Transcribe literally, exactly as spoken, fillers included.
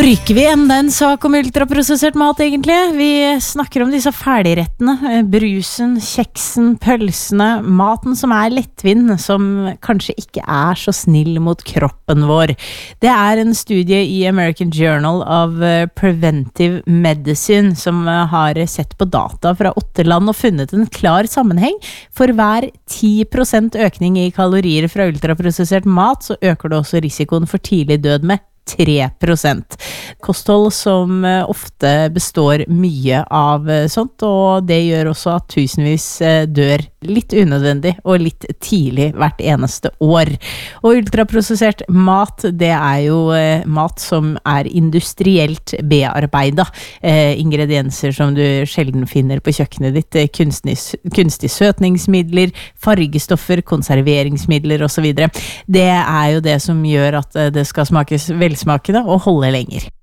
Orker vi enda en sak om ultraprosessert mat egentlig? Vi snakker om disse ferdigrettene, brusen, kjeksen, pølsene, maten som er lettvinn, som kanskje ikke er så snill mot kroppen vår. Det er en studie i American Journal of Preventive Medicine som har sett på data fra åtte land og funnet en klar sammenheng. For hver ti prosent økning i kalorier fra ultraprosessert mat, så øker det også risikoen for tidlig død med tre prosent. Kosthold som ofte består mye av sånt, og det gjør også at tusenvis dør litt unødvendig og litt tidlig hvert eneste år. Og ultraprosessert mat, det er jo mat som er industrielt bearbeidet. Eh, ingredienser som du sjelden finner på kjøkkenet ditt, kunstig, kunstig søtningsmidler, fargestoffer, konserveringsmidler og så videre. Det er jo det som gjør at det skal smakes velsmakende og holde lenger.